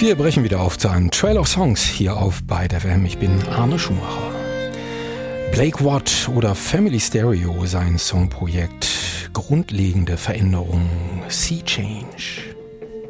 Wir brechen wieder auf zu einem Trail of Songs hier auf Byte FM. Ich bin Arne Schumacher. Blake Watt oder Family Stereo, sein Songprojekt. Grundlegende Veränderungen. Sea Change.